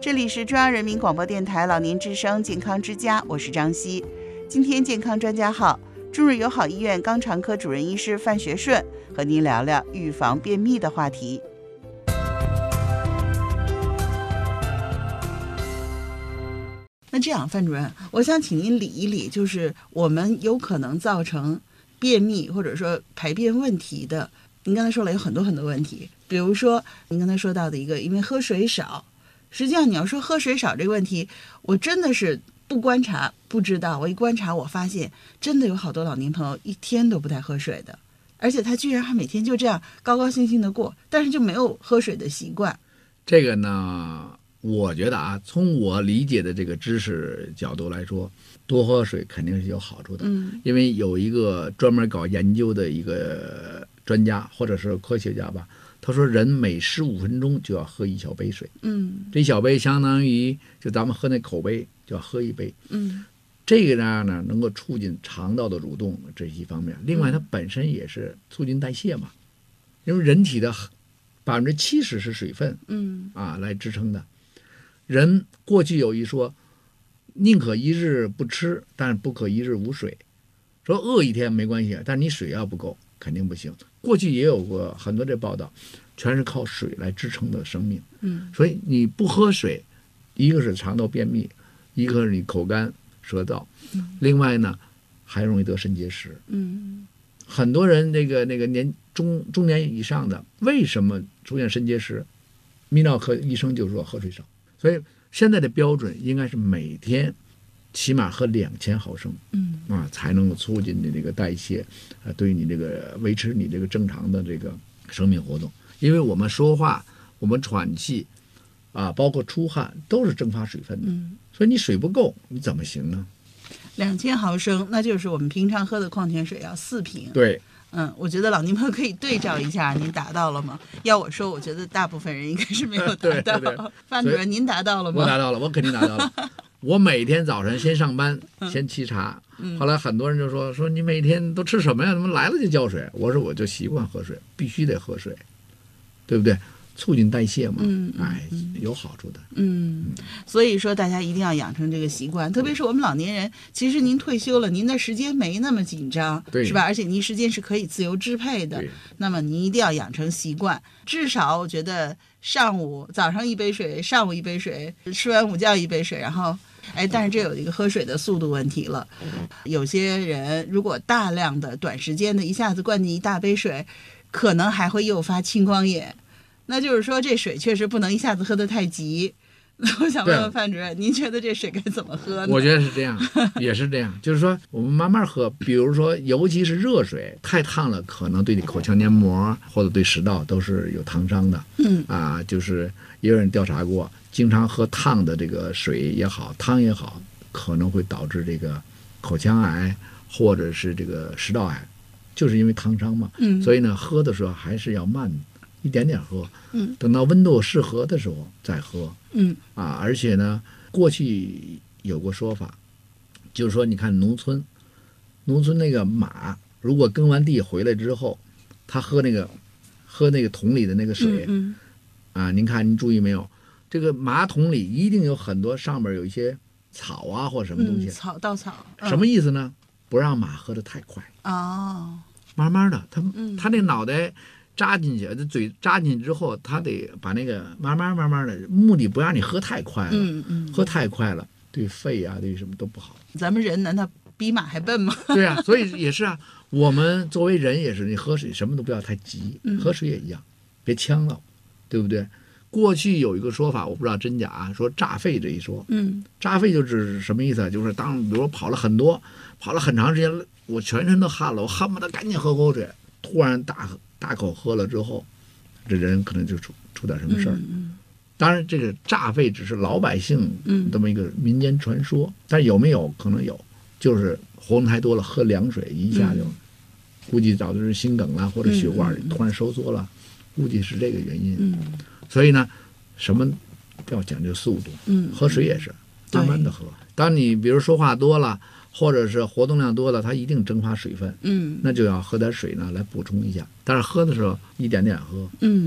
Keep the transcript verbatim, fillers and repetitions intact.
这里是中央人民广播电台老年之声健康之家，我是张希。今天健康专家号，中日友好医院肛肠科主任医师范学顺和您聊聊预防便秘的话题。那这样，范主任，我想请您理一理，就是我们有可能造成便秘或者说排便问题的，您刚才说了有很多很多问题，比如说您刚才说到的一个，因为喝水少。实际上你要说喝水少这个问题，我真的是不观察不知道，我一观察我发现真的有好多老年朋友一天都不太喝水的，而且他居然还每天就这样高高兴兴的过，但是就没有喝水的习惯。 这个呢，我觉得啊，从我理解的这个知识角度来说，多喝水肯定是有好处的。嗯，因为有一个专门搞研究的一个专家或者是科学家吧，他说人每十五分钟就要喝一小杯水。嗯，这一小杯相当于就咱们喝那口杯就要喝一杯。嗯，这个呢能够促进肠道的蠕动，这是一方面。另外它本身也是促进代谢嘛，因为人体的百分之七十是水分。嗯，啊来支撑的。人过去有一说，宁可一日不吃，但是不可一日无水。说饿一天没关系，但是你水要不够肯定不行。过去也有过很多这报道，全是靠水来支撑的生命。嗯，所以你不喝水，一个是肠道便秘，一个是你口干舌燥，嗯、另外呢还容易得肾结石。嗯，很多人那个那个年中中年以上的，为什么出现肾结石？泌尿科医生就说喝水少。所以现在的标准应该是每天起码喝两千毫升，嗯啊，才能够促进你这个代谢，啊，对你这个维持你这个正常的这个生命活动。因为我们说话，我们喘气，啊，包括出汗，都是蒸发水分的，嗯，所以你水不够，你怎么行呢？ 两千毫升，那就是我们平常喝的矿泉水要四瓶。 对。 嗯，我觉得老年朋友可以对照一下，您达到了吗？要我说，我觉得大部分人应该是没有达到。对对，范主任，您达到了吗？ 我达到了，我肯定达到了。我每天早晨先上班，先沏茶。嗯、后来很多人就说说你每天都吃什么呀？怎么来了就浇水？我说我就习惯喝水，必须得喝水，对不对？促进代谢嘛，嗯，哎，有好处的。嗯， 所以说大家一定要养成这个习惯，特别是我们老年人。其实您退休了，您的时间没那么紧张，是吧？而且您时间是可以自由支配的。那么您一定要养成习惯，至少我觉得上午早上一杯水，上午一杯水，吃完午觉一杯水，然后，哎，但是这有一个喝水的速度问题了。有些人如果大量的短时间的一下子灌进一大杯水，可能还会诱发青光眼。那就是说，这水确实不能一下子喝得太急。我想问问范主任，您觉得这水该怎么喝呢？ 我觉得是这样，也是这样，就是说我们慢慢喝。比如说，尤其是热水，太烫了，可能对你口腔黏膜或者对食道都是有烫伤的。嗯啊，就是也有人调查过，经常喝烫的这个水也好，汤也好，可能会导致这个口腔癌或者是这个食道癌，就是因为烫伤嘛。嗯，所以呢，喝的时候还是要慢。一点点喝，嗯，等到温度适合的时候再喝，嗯啊，而且呢，过去有过说法，就是说，你看农村，农村那个马如果耕完地回来之后，他喝那个喝那个桶里的那个水，嗯，嗯啊，您看您注意没有？这个马桶里一定有很多上面有一些草啊或者什么东西， 嗯、草稻草， 嗯、什么意思呢？不让马喝得太快哦，慢慢的，他、嗯、他那脑袋。扎进去，这嘴扎进去之后，他得把那个慢慢慢慢的，目的不让你喝太快了，嗯嗯，喝太快了对肺啊，对什么都不好。 咱们人难道比马还笨吗？ 对啊，所以也是啊，我们作为人也是，你喝水什么都不要太急，嗯、喝水也一样，别呛了，对不对？过去有一个说法，我不知道真假啊，说炸肺这一说，嗯，炸肺就是什么意思啊？就是当比如说跑了很多，跑了很长时间，我全身都汗了，我恨不得赶紧喝口水，突然大喝。大口喝了之后，这人可能就出出点什么事儿。嗯、当然，这个炸肺只是老百姓这么一个民间传说，嗯、但有没有可能有？就是活动太多了，喝凉水一下就，嗯、估计找的是心梗了，或者血管突然收缩了，嗯、估计是这个原因。嗯、所以呢，什么要讲究速度，嗯、喝水也是慢慢的喝。当你比如说话多了。或者是活动量多了，它一定蒸发水分，嗯，那就要喝点水呢来补充一下。但是喝的时候一点点喝，嗯。